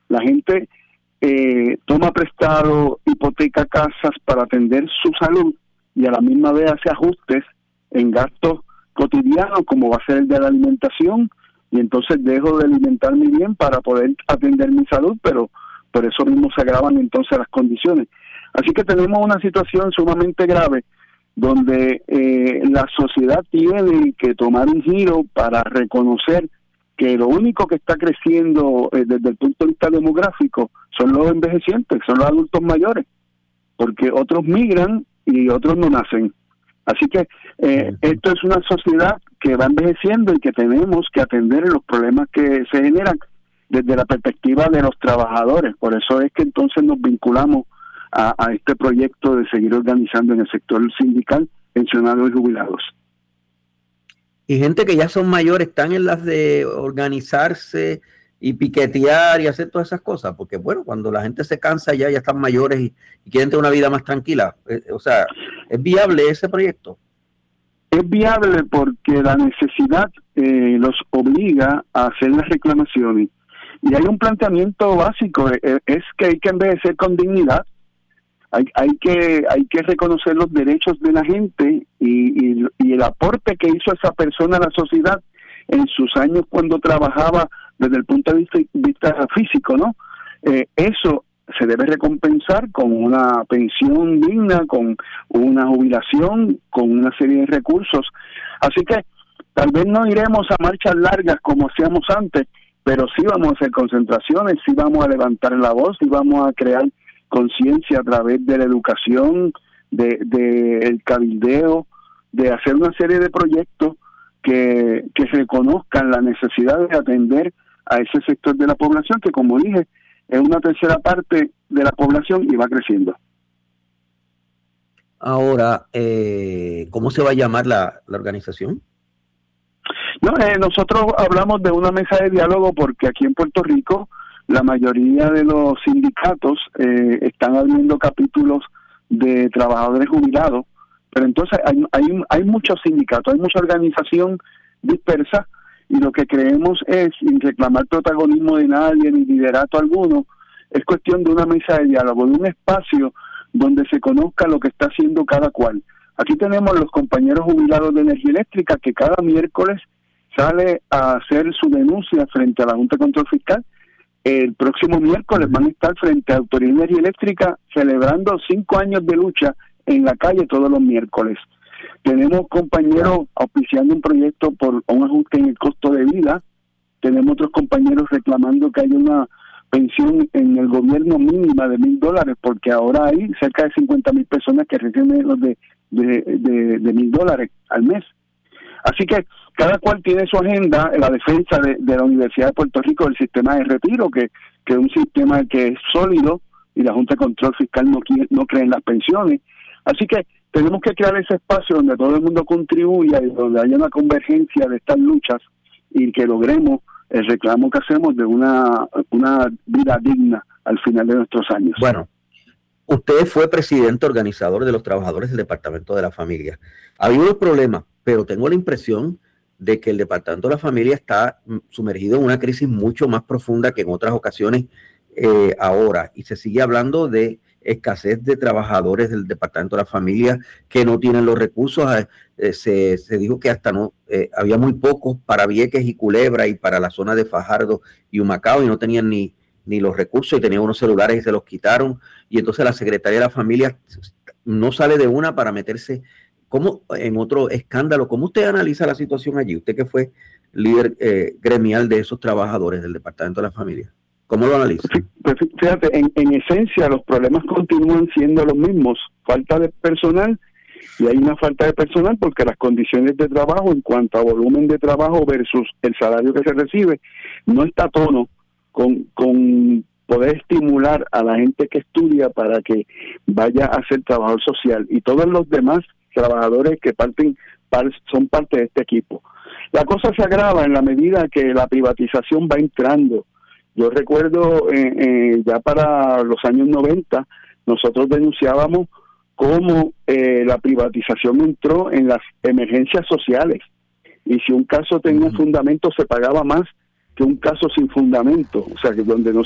La gente toma prestado, hipoteca casas para atender su salud y a la misma vez hace ajustes en gastos cotidianos, como va a ser el de la alimentación, y entonces dejo de alimentarme bien para poder atender mi salud, pero por eso mismo se agravan entonces las condiciones. Así que tenemos una situación sumamente grave donde la sociedad tiene que tomar un giro para reconocer que lo único que está creciendo desde el punto de vista demográfico son los envejecientes, son los adultos mayores, porque otros migran y otros no nacen. Así que esto es una sociedad que va envejeciendo y que tenemos que atender los problemas que se generan desde la perspectiva de los trabajadores. Por eso es que entonces nos vinculamos a este proyecto de seguir organizando en el sector sindical pensionados y jubilados. Y gente que ya son mayores están en las de organizarse y piquetear y hacer todas esas cosas, porque bueno, cuando la gente se cansa ya están mayores y quieren tener una vida más tranquila. O sea, ¿es viable ese proyecto? Es viable porque la necesidad los obliga a hacer las reclamaciones. Y hay un planteamiento básico, es que hay que envejecer con dignidad. Hay que reconocer los derechos de la gente y el aporte que hizo esa persona a la sociedad en sus años cuando trabajaba desde el punto de vista físico, ¿no? Eso se debe recompensar con una pensión digna, con una jubilación, con una serie de recursos. Así que tal vez no iremos a marchas largas como hacíamos antes, pero sí vamos a hacer concentraciones, sí vamos a levantar la voz, sí vamos a crear conciencia a través de la educación, de el cabildeo, de hacer una serie de proyectos que reconozcan la necesidad de atender a ese sector de la población que, como dije, es una tercera parte de la población y va creciendo. Ahora, ¿cómo se va a llamar la organización? No, nosotros hablamos de una mesa de diálogo porque aquí en Puerto Rico la mayoría de los sindicatos están abriendo capítulos de trabajadores jubilados, pero entonces hay muchos sindicatos, hay mucha organización dispersa, y lo que creemos es, sin reclamar protagonismo de nadie ni liderato alguno, es cuestión de una mesa de diálogo, de un espacio donde se conozca lo que está haciendo cada cual. Aquí tenemos los compañeros jubilados de energía eléctrica que cada miércoles sale a hacer su denuncia frente a la Junta de Control Fiscal. El próximo miércoles van a estar frente a Autoridad de Energía Eléctrica celebrando 5 años de lucha en la calle todos los miércoles. Tenemos compañeros auspiciando un proyecto por un ajuste en el costo de vida. Tenemos otros compañeros reclamando que haya una pensión en el gobierno mínima de $1,000, porque ahora hay cerca de 50,000 personas que reciben menos de $1,000 al mes. Así que cada cual tiene su agenda en la defensa de la Universidad de Puerto Rico del sistema de retiro, que es un sistema que es sólido y la Junta de Control Fiscal no cree en las pensiones. Así que tenemos que crear ese espacio donde todo el mundo contribuya y donde haya una convergencia de estas luchas y que logremos el reclamo que hacemos de una vida digna al final de nuestros años. Bueno, usted fue presidente organizador de los trabajadores del Departamento de la Familia. Ha habido unos problemas, pero tengo la impresión de que el Departamento de la Familia está sumergido en una crisis mucho más profunda que en otras ocasiones ahora, y se sigue hablando de escasez de trabajadores del Departamento de la Familia que no tienen los recursos. Se dijo que hasta había muy pocos para Vieques y Culebra y para la zona de Fajardo y Humacao, y no tenían ni los recursos, y tenían unos celulares y se los quitaron, y entonces la Secretaría de la Familia no sale de una para meterse como en otro escándalo. ¿Cómo usted analiza la situación allí? Usted que fue líder gremial de esos trabajadores del Departamento de la Familia, ¿cómo lo analiza? Pues fíjate, en esencia los problemas continúan siendo los mismos: falta de personal, y hay una falta de personal porque las condiciones de trabajo en cuanto a volumen de trabajo versus el salario que se recibe no está a tono con poder estimular a la gente que estudia para que vaya a ser trabajador social, y todos los demás trabajadores que son parte de este equipo. La cosa se agrava en la medida que la privatización va entrando. Yo recuerdo ya para los años 90, nosotros denunciábamos cómo la privatización entró en las emergencias sociales, y si un caso tenía fundamento se pagaba más que un caso sin fundamento, o sea, que donde no